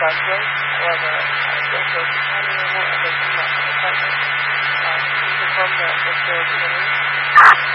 busway. However, those were 10 or more others in my apartment. You confirmed that the